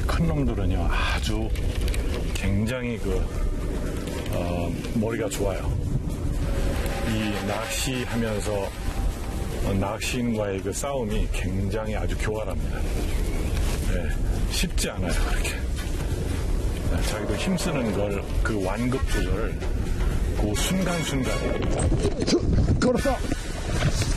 큰 놈들은요, 아주 굉장히 머리가 좋아요. 이 낚시하면서 낚시인과의 그 싸움이 굉장히 아주 교활합니다. 네, 쉽지 않아요, 그렇게. 네, 자기도 힘쓰는 걸, 그 완급들을 그 순간순간에. 걸었어!